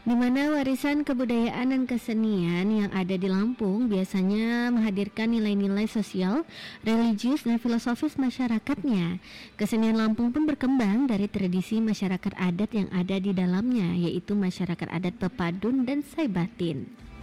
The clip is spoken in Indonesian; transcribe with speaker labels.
Speaker 1: Di mana warisan kebudayaan dan kesenian yang ada di Lampung biasanya menghadirkan nilai-nilai sosial, religius, dan filosofis masyarakatnya. Kesenian Lampung pun berkembang dari tradisi masyarakat adat yang ada di dalamnya, yaitu masyarakat adat Pepadun dan Saibatin.